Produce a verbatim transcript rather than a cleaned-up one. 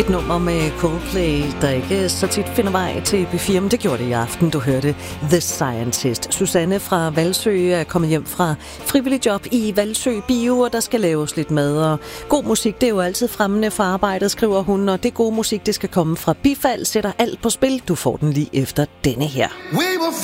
Et nummer med Coldplay, der ikke så tit finder vej til B fire, men det gjorde det i aften. Du hørte The Scientist. Susanne fra Valsø er kommet hjem fra frivillig job i Valsø Bio, og der skal laves lidt mad. Og god musik, det er jo altid fremmende for arbejdet, skriver hun, og det gode musik, det skal komme fra Bifald, sætter alt på spil. Du får den lige efter denne her.